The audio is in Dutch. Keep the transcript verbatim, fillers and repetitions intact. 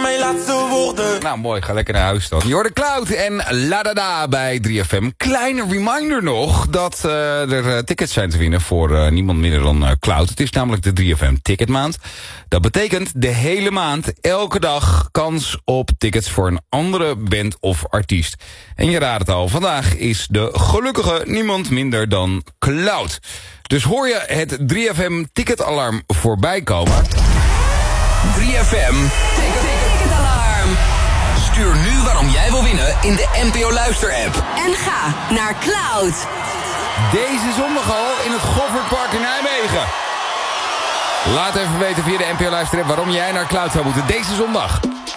mijn laatste woorden. Nou, mooi. Ga lekker naar huis dan. Je hoorde Cloud en La Da Da bij drie F M. Kleine reminder nog dat uh, er uh, tickets zijn te winnen voor uh, niemand minder dan uh, Cloud. Het is namelijk de drie F M Ticketmaand. Dat betekent de hele maand, elke dag, kans op tickets voor een andere band of artiest. En je raadt het al, vandaag is de gelukkige niemand minder dan Cloud. Dus hoor je het drie F M ticketalarm voorbij komen? drie F M Ticketalarm. Stuur nu waarom jij wil winnen in de N P O Luister app. En ga naar Cloud. Deze zondag al in het Goffertpark in Nijmegen. Laat even weten via de N P O Luister app waarom jij naar Cloud zou moeten deze zondag.